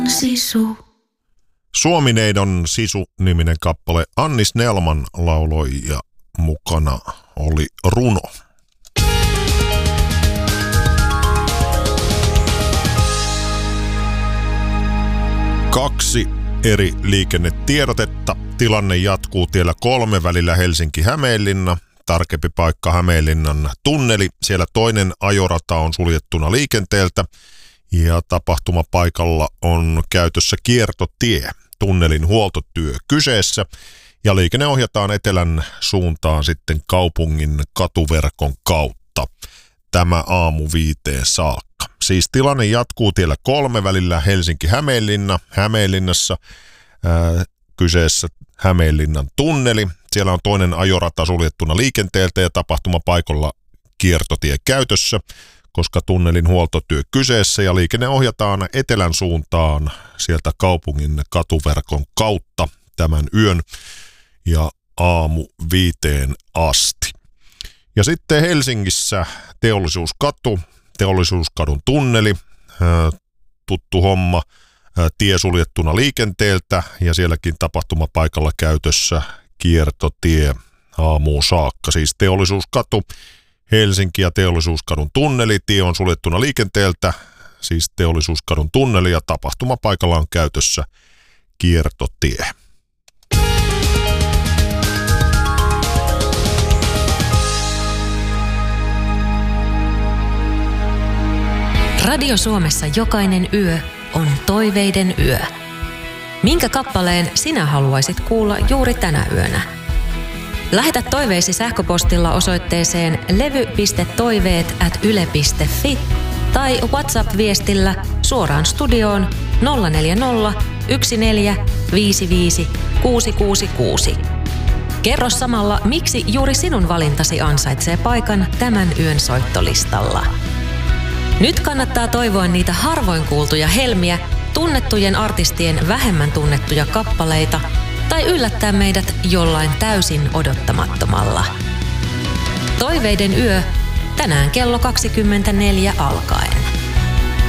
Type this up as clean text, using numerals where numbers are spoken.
Sisu. Suomineidon Sisu-niminen kappale Anni Snellman lauloi ja mukana oli runo. Kaksi eri liikennetiedotetta. Tilanne jatkuu tiellä 3 välillä Helsinki-Hämeenlinna. Tarkempi paikka Hämeenlinnan tunneli. Siellä toinen ajorata on suljettuna liikenteeltä ja tapahtumapaikalla on käytössä kiertotie. Tunnelin huoltotyö kyseessä ja liikenne ohjataan etelän suuntaan sitten kaupungin katuverkon kautta. Tämä aamu 5 saakka. Siis tilanne jatkuu tiellä 3 välillä Helsinki-Hämeenlinna. Hämeenlinnassa kyseessä Hämeenlinnan tunneli. Siellä on toinen ajorata suljettuna liikenteeltä ja tapahtumapaikalla kiertotie käytössä, koska tunnelin huoltotyö kyseessä ja liikenne ohjataan etelän suuntaan sieltä kaupungin katuverkon kautta tämän yön ja aamu 5 asti. Ja sitten Helsingissä Teollisuuskatu, Teollisuuskadun tunneli, tuttu homma, tie suljettuna liikenteeltä ja sielläkin tapahtumapaikalla käytössä kiertotie aamuun saakka. Siis Teollisuuskatu, Helsinki ja Teollisuuskadun tunneli, tie on suljettuna liikenteeltä, siis Teollisuuskadun tunneli ja tapahtumapaikalla on käytössä kiertotie. Radio Suomessa jokainen yö on toiveiden yö. Minkä kappaleen sinä haluaisit kuulla juuri tänä yönä? Lähetä toiveisi sähköpostilla osoitteeseen levy.toiveet@yle.fi tai WhatsApp-viestillä suoraan studioon 040 14 55 666. Kerro samalla, miksi juuri sinun valintasi ansaitsee paikan tämän yön soittolistalla. Nyt kannattaa toivoa niitä harvoin kuultuja helmiä, tunnettujen artistien vähemmän tunnettuja kappaleita tai yllättää meidät jollain täysin odottamattomalla. Toiveiden yö tänään kello 24 alkaen.